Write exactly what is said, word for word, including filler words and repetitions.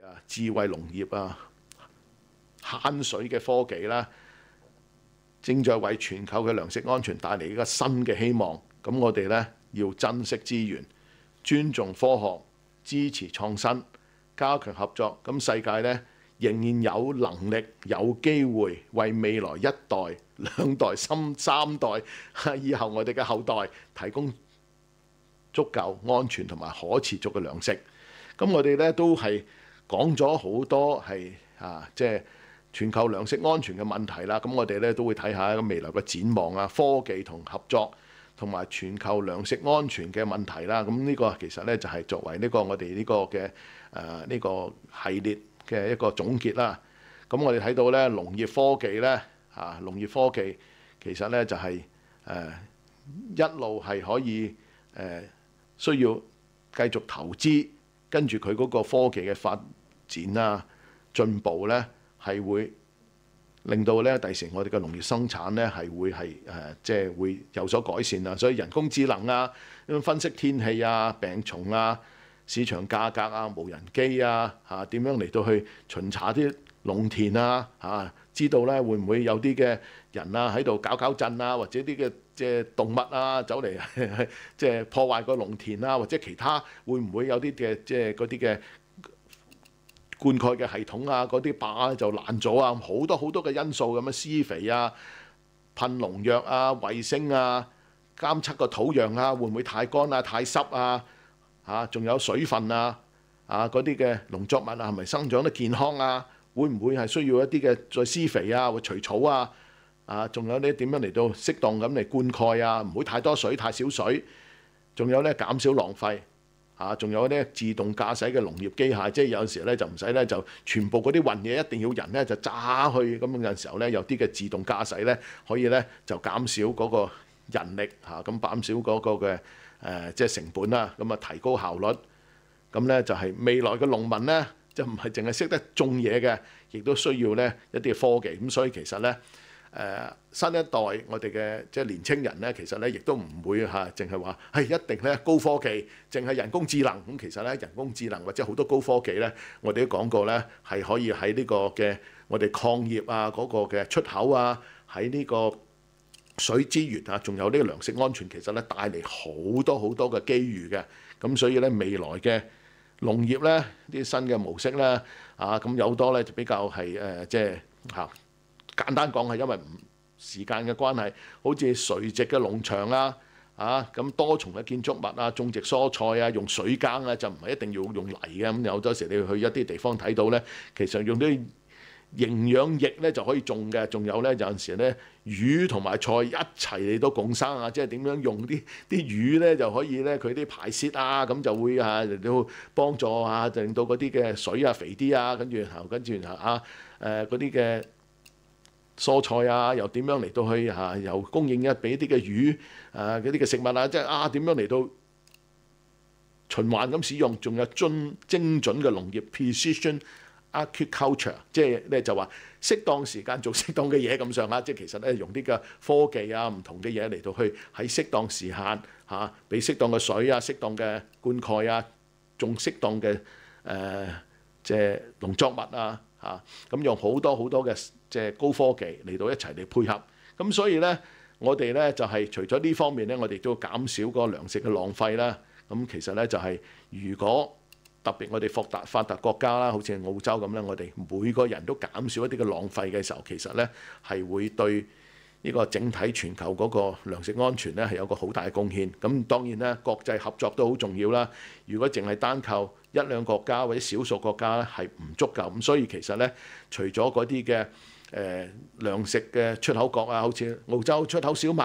啊，智慧農業啊，慳水嘅科技啦，正在為全球嘅糧食安全帶嚟一個新嘅希望。咁我哋咧要珍惜資源，尊重科學，支持創新，加強合作。咁世界咧仍然有能力、有機會為未來一代、兩代、三三代以後我哋嘅後代提供足夠、安全同埋可持續嘅糧食。咁我哋咧都係講咗好多係啊，即係全球糧食安全嘅問題啦。咁我哋咧都會睇下未來嘅展望啊，科技同合作同埋全球糧食安全嘅問題啦。咁呢個其實咧就係作為呢個我哋呢個嘅誒呢個系列嘅一個總結啦。咁我哋睇到咧農業科技咧啊，農業科技其實咧就係誒一路係可以誒需要繼續投資。跟住佢嗰個科技嘅發展啊、進步咧，係會令到咧第時我哋嘅農業生產咧係會係誒即係會有所改善啊。所以人工智能啊、分析天氣啊、病蟲啊、市場價格啊、無人機啊嚇點樣嚟到去巡查啲農田啊嚇，知道咧會唔會有啲嘅人啊喺度搞搞震啊，或者啲嘅即係動物啊走嚟即係破壞個農田啊，或者其他會唔會有啲嘅即係嗰啲嘅灌溉嘅系統啊，嗰啲靶就爛咗啊，好多好多嘅因素咁樣施肥啊、噴農藥啊、衛星啊、監測個土壤啊，會唔會太乾啊、太濕啊嚇，仲有水分啊啊嗰啲嘅農作物啊係咪生長得健康啊？會唔會係需要一啲嘅再施肥啊，或除草啊？啊，仲有咧點樣嚟到適當咁嚟灌溉啊？唔會太多水，太少水。仲有咧減少浪費。啊，仲有咧自動駕駛嘅農業機械，即係有時咧就唔使咧就全部嗰啲運嘢一定要人咧就揸去，咁有陣時候咧有啲嘅自動駕駛咧可以咧就減少嗰個人力嚇，咁減少嗰個嘅誒即係成本啦，咁啊提高效率。咁咧就係未來嘅農民咧。就唔係淨係識得種嘢嘅，亦都需要咧一啲科技。咁所以其實咧，誒、呃、新一代我哋嘅即係年青人咧，其實咧亦都唔會嚇，淨係話係一定咧高科技，淨係人工智能。咁其實咧人工智能或者好多高科技咧，我哋都講過咧，係可以喺呢個嘅我哋礦業啊嗰、那個嘅出口啊，喺呢個水資源啊，仲有呢個糧食安全，其實咧帶嚟好多好多嘅機遇嘅。咁所以咧未來嘅農業咧啲新嘅模式咧啊，咁有好多咧就比較係誒即係嚇簡單講係因為唔時間嘅關係，好似垂直嘅農場啦啊，咁多重嘅建築物啊，種植蔬菜啊，用水耕啊，就唔係一定要用泥嘅。咁有好多時你去一啲地方睇到咧，其實用啲營養液咧就可以種嘅，仲有咧有陣時咧魚同埋菜一齊嚟到共生啊！即係點樣用啲啲魚咧就可以咧佢啲排泄啊，咁就會啊嚟到幫助啊，就令到嗰啲嘅水啊肥啲啊，跟住然後跟住然後啊誒嗰啲嘅蔬菜啊又點樣嚟到去嚇又供應一俾啲嘅魚啊嗰啲嘅食物啊，即係啊點樣嚟到循環咁使用，仲有精精準嘅農業 precision agriculture， 即係咧就話適當時間做適當嘅嘢咁上下，即係其實咧用啲嘅科技啊、唔同嘅嘢嚟到去喺適當時限嚇，俾、啊、適當嘅水啊、適當嘅灌溉啊，種適當嘅誒、呃、即係農作物啊嚇，咁、啊、用好多好多嘅即係高科技嚟到一齊嚟配合，咁所以咧我哋咧就係、是、除咗呢方面咧，我哋都減少個糧食嘅浪費啦。咁其實咧就係、是、如果特別我哋發達發達國家啦，好似澳洲咁咧，我哋每個人都減少一啲嘅浪費嘅時候，其實咧係會對呢個整體全球嗰個糧食安全咧係有個好大嘅貢獻。咁當然啦，國際合作都好重要啦。如果淨係單靠一兩個國家或者少數國家咧係唔足夠。咁所以其實咧，除咗嗰啲嘅誒糧食嘅出口國啊，好似澳洲出口小麥